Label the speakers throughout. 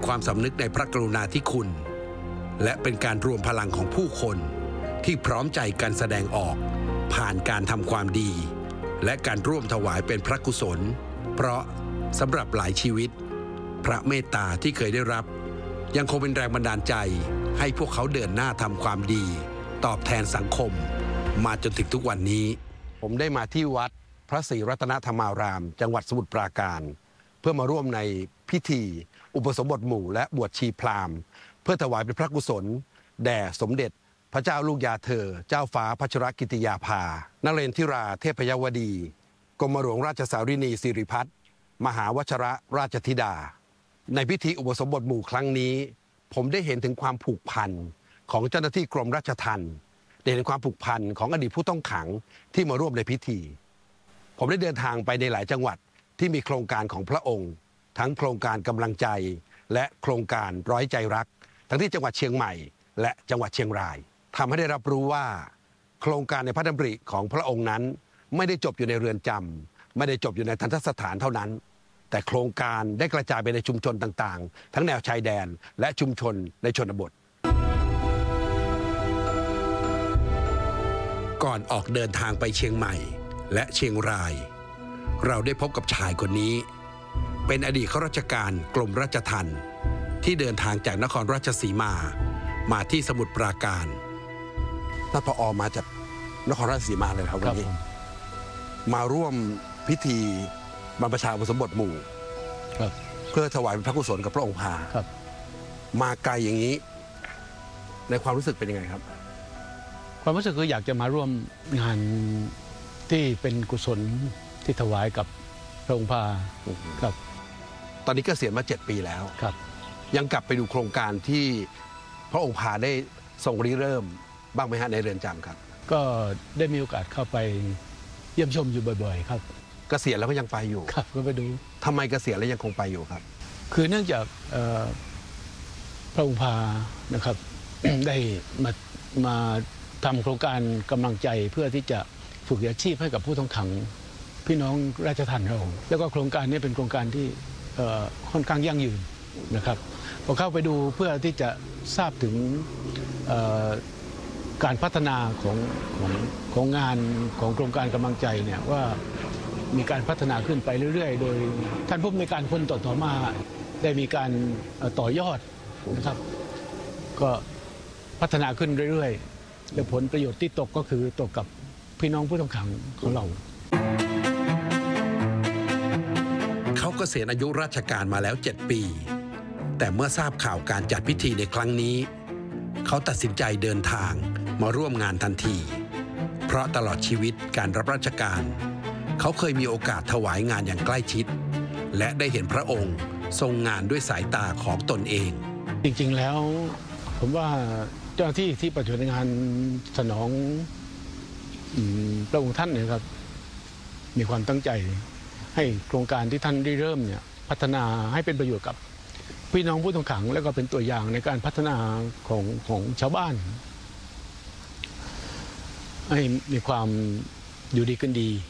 Speaker 1: ความสำนึกในพระกรุณาธิคุณและเป็นการรวมพลังของผู้คนที่พร้อมใจกันแสดงออกผ่านการทำความดีและการร่วมถวายเป็นพระกุศลเพราะสำหรับหลายชีวิตพระเมตตาที่เคยได้รับยังคงเป็นแรงบันดาลใจให้พวกเขาเดินหน้าทำความดีตอบแทนสังคมมาจนถึงทุกวันนี้ผมได้มาที่วัดพระศรีรัตนธรรมารามจังหวัดสมุทรปราการเพื่อมาร่วมในพิธีอุปสมบทหมู่และบวชชีพราหมณ์เพื่อถวายเป็นพระกุศลแด่สมเด็จพระเจ้าลูกยาเธอเจ้าฟ้าพัชรกิติยาภานเรนทิราเทพยวดีกรมหลวงราชสารินีสิริพัฒน์มหาวชรราชธิดาในพิธีอุปสมบทหมู่ครั้งนี้ผมได้เห็นถึงความผูกพันของเจ้าหน้าที่กรมราชทัณฑ์ได้เห็นความผูกพันของอดีตผู้ต้องขังที่มาร่วมในพิธีผมได้เดินทางไปในหลายจังหวัดที่มีโครงการของพระองค์ทั้งโครงการกำลังใจและโครงการร้อยใจรักทั้งที่จังหวัดเชียงใหม่และจังหวัดเชียงรายทำให้ได้รับรู้ว่าโครงการในพระดำริของพระองค์นั้นไม่ได้จบอยู่ในเรือนจำไม่ได้จบอยู่ในทันตสถานเท่านั้นแต่โครงการได้กระจายไปในชุมชนต่างๆทั้งแนวชายแดนและชุมชนในชนบทก่อนออกเดินทางไปเชียงใหม่และเชียงรายเราได้พบกับชายคนนี้เป็นอดีตข้าราชการกรมราชทัณฑ์ที่เดินทางจากนครราชสีมาที่สมุทรปราการท่านผอ.มาจากนครราชสีมาเลยครับวันนี้มาร่วมพิธีบรรพชาอุปสมบทหมู่เพื่อถวายเป็นพระกุศลกับพระองค์พามาไกลอย่างนี้ในความรู้สึกเป็นยังไงครับ
Speaker 2: ความรู้สึกคืออยากจะมาร่วมงานที่เป็นกุศลที่ถวายกับพระองค์พาครับ
Speaker 1: ตอนนี้เกษียณมา7 ปีแล้ว
Speaker 2: ครับ
Speaker 1: ยังกลับไปดูโครงการที่พระองค์พาได้ทรงริเริ่มบ้างไหมฮะในเรือนจำครับ
Speaker 2: ก็ได้มีโอกาสเข้าไปเยี่ยมชมอยู่บ่อยๆครับ
Speaker 1: เกษียณแล้วก็ยังไปอยู่
Speaker 2: ครับก็ไปดู
Speaker 1: ทำไมเกษียณแล้วยังคงไปอยู่ครับ
Speaker 2: คือเนื่องจากพระองค์พานะครับ ได้มาทำโครงการกำลังใจเพื่อที่จะฝึกอาชีพให้กับผู้ต้องขังพี่น้องราชทัณฑ์เราแล้วก็โครงการนี้เป็นโครงการที่ค่อนข้างยั่งยืนนะครับพอเข้าไปดูเพื่อที่จะทราบถึงการพัฒนาของงานของโครงการกำลังใจเนี่ยว่ามีการพัฒนาขึ้นไปเรื่อยๆโดยท่านผู้อำนวยการคนต่อมาได้มีการต่อยอดนะครับก็พัฒนาขึ้นเรื่อยๆและผลประโยชน์ที่ตกก็คือตกกับพี่น้องผู้ต้องขังของเรา
Speaker 1: เขาเกษียณอายุราชการมาแล้ว7 ปีแต่เมื่อทราบข่าวการจัดพิธีในครั้งนี้เขาตัดสินใจเดินทางมาร่วมงานทันทีเพราะตลอดชีวิตการรับราชการเขาเคยมีโอกาสถวายงานอย่างใกล้ชิดและได้เห็นพระองค์ทรงงานด้วยสายตาของตนเอง
Speaker 2: จริงๆแล้วผมว่าเจ้าหน้าที่ที่ปฏิบัติงานสนองพระองค์ท่านเนี่ยครับมีความตั้งใจให้โครงการที่ท่านได้เริ่มเนี่ยพัฒนาให้เป็นประโยชน์กับพี่น้องผู้ต้องขังและก็เป็นตัวอย่างในการพัฒนาของชาวบ้านให้มีความอยู่ดีกันดี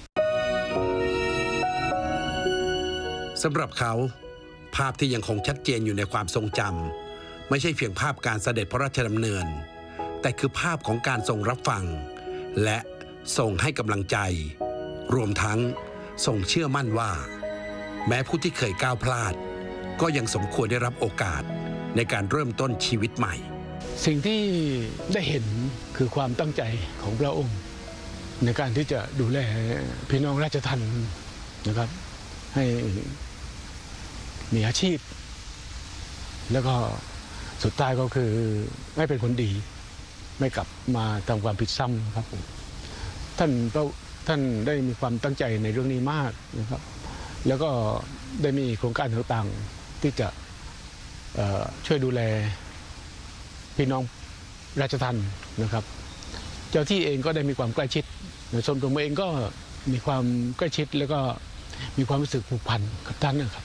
Speaker 1: สำหรับเขาภาพที่ยังคงชัดเจนอยู่ในความทรงจำไม่ใช่เพียงภาพการเสด็จพระราชดำเนินแต่คือภาพของการทรงรับฟังและทรงให้กำลังใจรวมทั้งทรงเชื่อมั่นว่าแม้ผู้ที่เคยก้าวพลาดก็ยังสมควรได้รับโอกาสในการเริ่มต้นชีวิตใหม่
Speaker 2: สิ่งที่ได้เห็นคือความตั้งใจของพระองค์ในการที่จะดูแลพี่น้องราชทัณฑ์นะครับให้มีอาชีพแล้วก็สุดท้ายก็คือไม่เป็นคนดีไม่กลับมาทำความผิดซ้ำครับท่านได้มีความตั้งใจในเรื่องนี้มากนะครับแล้วก็ได้มีโครงการต่างๆที่จะช่วยดูแลพี่น้องราชทัณฑ์นะครับเจ้าที่เองก็ได้มีความใกล้ชิดส่วนตัวเองก็มีความใกล้ชิดแล้วก็มีความรู้สึกผูกพันกับท่านนะครับ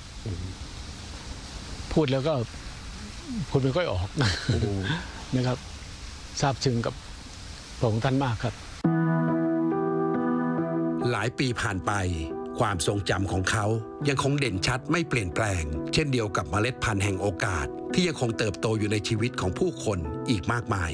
Speaker 2: พูดแล้วก็พูดไม่ค่อยออกนะครับซาบซึ้งกับพระองค์ท่านมากครับ
Speaker 1: หลายปีผ่านไปความทรงจำของเขายังคงเด่นชัดไม่เปลี่ยนแปลงเช่นเดียวกับเมล็ดพันธุ์แห่งโอกาสที่ยังคงเติบโตอยู่ในชีวิตของผู้คนอีกมากมาย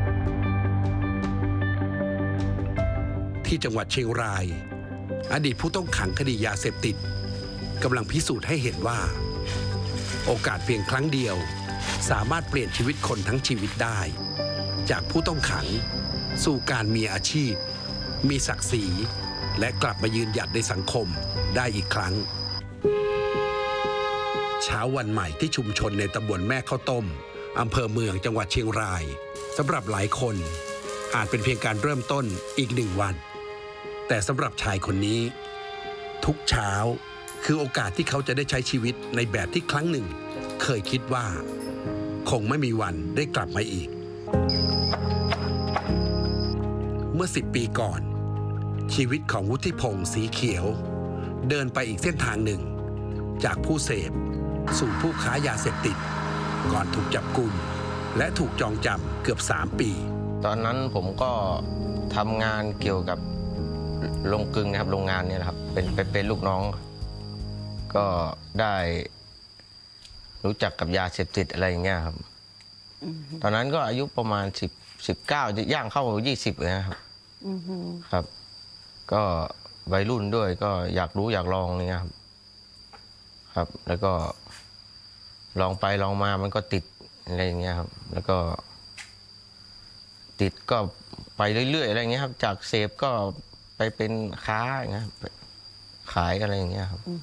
Speaker 1: ที่จังหวัดเชียงรายอดีตผู้ต้องขังคดียาเสพติดกำลังพิสูจน์ให้เห็นว่าโอกาสเพียงครั้งเดียวสามารถเปลี่ยนชีวิตคนทั้งชีวิตได้จากผู้ต้องขังสู่การมีอาชีพมีศักดิ์ศรีและกลับมายืนหยัดในสังคมได้อีกครั้งเช้าวันใหม่ที่ชุมชนในตำบลแม่ข้าวต้มอำเภอเมืองจังหวัดเชียงรายสำหรับหลายคนอาจเป็นเพียงการเริ่มต้นอีก1 วันแต่สำหรับชายคนนี้ทุกเช้าคือโอกาสที่เขาจะได้ใช้ชีวิตในแบบที่ครั้งหนึ่งเคยคิดว่าคงไม่มีวันได้กลับมาอีกเมื่อ10 ปีก่อนชีวิตของวุฒิพงศ์สีเขียวเดินไปอีกเส้นทางหนึ่งจากผู้เสพสู่ผู้ค้ายาเสพติดก่อนถูกจับกุมและถูกจองจำเกือบ3 ปี
Speaker 3: ตอนนั้นผมก็ทำงานเกี่ยวกับโรงกลึงนะครับโรงงานเนี่ยนะครับเป็นลูกน้องก็ได้รู้จักกับยาเสพติดอะไรอย่างเงี้ยครับตอนนั้นก็อายุประมาณ19ย่างเข้า20เลยนะครับครับก็วัยรุ่นด้วยก็อยากรู้อยากลองเนี่ยครับแล้วก็ลองไปลองมามันก็ติดอะไรอย่างเงี้ยครับแล้วก็ติดก็ไปเรื่อยๆอะไรอย่างเงี้ยครับจากเสพก็ไปเป็นค้าอย่างเงี้ยขายอะไรอย่างเงี้ยครับ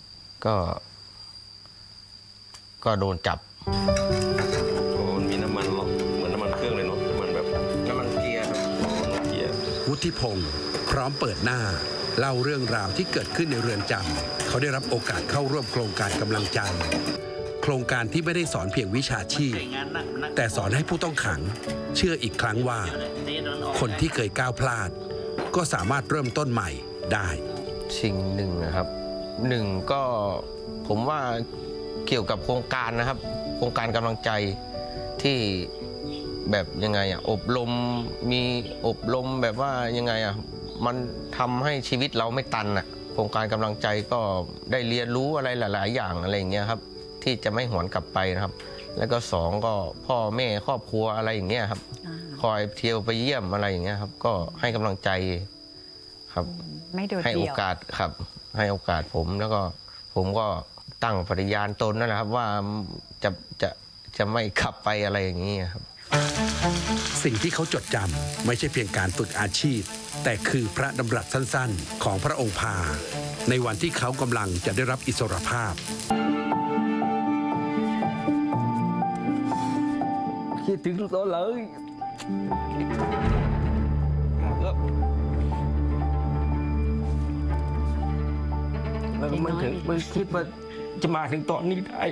Speaker 3: ก็โดนจับ
Speaker 4: มันมีน้ำมันเหมือนน้ำมันเครื่องเลยเนาะมันแบบ
Speaker 3: น้ำมันเกียร์
Speaker 1: วุฒิพงศ์พร้อมเปิดหน้าเล่าเรื่องราวที่เกิดขึ้นในเรือนจำเขาได้รับโอกาสเข้าร่วมโครงการกำลังใจโครงการที่ไม่ได้สอนเพียงวิชาชีพแต่สอนให้ผู้ต้องขังเชื่ออีกครั้งว่าคนที่เคยก้าวพลาดก็สามารถเริ่มต้นใหม่ได้
Speaker 3: สิ่งหนึ่งนะครับก็ผมว่าเกี่ยวกับโครงการนะครับโครงการกำลังใจที่แบบยังไงอบรมมีอบรมแบบว่ายังไงมันทำให้ชีวิตเราไม่ตันโครงการกำลังใจก็ได้เรียนรู้อะไรหลายๆอย่างอะไรอย่างเงี้ยครับที่จะไม่หวนกลับไปนะครับแล้วก็2ก็พ่อแม่ครอบครัวอะไรอย่างเงี้ยครับคอยเที่ยวไปเยี่ยมอะไรอย่างเงี้ยครับก็ให้กำลังใจครับ
Speaker 5: ไม่โดดเดี่ยว
Speaker 3: ให้โอกาสครับให้โอกาสผมแล้วก็ผมก็ตั้งปฏิญาณตนนั่นแหละครับว่าจะไม่ขับไปอะไรอย่างนี้ครับ
Speaker 1: สิ่งที่เขาจดจำไม่ใช่เพียงการฝึกอาชีพแต่คือพระดำรัสสั้นๆของพระองค์พาในวันที่เขากำลังจะได้รับอิสรภาพ
Speaker 4: คิดถึงตัวเลยแล้วมันคิดว่าจะมาถึงตอนนี้ได้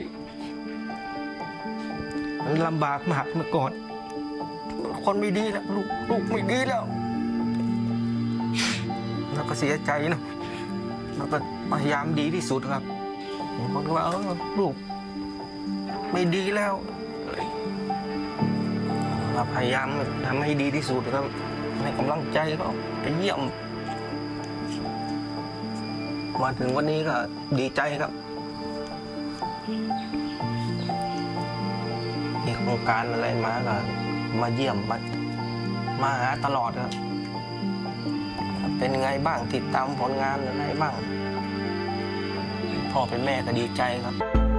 Speaker 4: ลำบากมากเมื่อก่อนคนไม่ดีแล้วลูกไม่ดีแล้วก็เสียใจนะแล้วก็พยายามดีที่สุดครับผมก็ว่าลูกไม่ดีแล้วเราพยายามทำให้ดีที่สุดครับให้กำลังใจก็ไปเยี่ยมมาถึงวันนี้ก็ดีใจครับมีโครงการอะไรมาก็มาเยี่ยมมาหาตลอดครับเป็นไงบ้างติดตามผลงานอะไรบ้างพ่อเป็นแม่ก็ดีใจครับ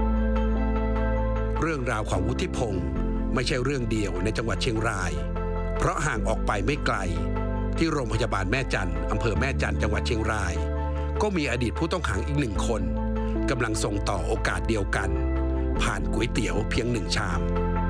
Speaker 1: เรื่องราวของวุฒิพงศ์ไม่ใช่เรื่องเดียวในจังหวัดเชียงรายเพราะห่างออกไปไม่ไกลที่โรงพยาบาลแม่จันทร์อำเภอแม่จันทร์จังหวัดเชียงรายก็มีอดีตผู้ต้องขังอีก1 คนกำลังส่งต่อโอกาสเดียวกันผ่านก๋วยเตี๋ยวเพียง1 ชาม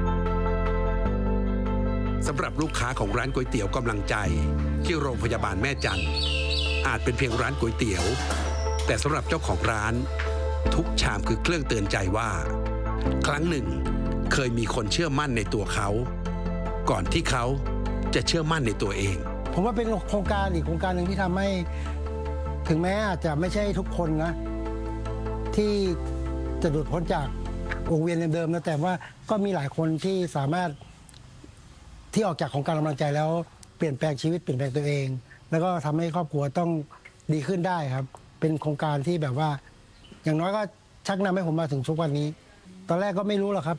Speaker 1: สำหรับลูกค้าของร้านก๋วยเตี๋ยวกำลังใจที่โรงพยาบาลแม่จันทร์อาจเป็นเพียงร้านก๋วยเตี๋ยวแต่สำหรับเจ้าของร้านทุกชามคือเครื่องเตือนใจว่าครั้งหนึ่งเคยมีคนเชื่อมั่นในตัวเขาก่อนที่เขาจะเชื่อมั่นในตัวเอง
Speaker 6: ผมว่าเป็นโครงการอีกโครงการหนึ่งที่ทำให้ถึงแม้อาจจะไม่ใช่ทุกคนนะที่จะหลุดพ้นจากวงเวียนเดิมๆนะแต่ว่าก็มีหลายคนที่สามารถที่ออกจากโครงการกำลังใจแล้วเปลี่ยนแปลงชีวิตเปลี่ยนแปลงตัวเองแล้วก็ทำให้ครอบครัวต้องดีขึ้นได้ครับเป็นโครงการที่แบบว่า อย่างน้อยก็ชักนำให้ผมมาถึงทุกวันนี้ ตอนแรกก็ไม่รู้หรอกครับ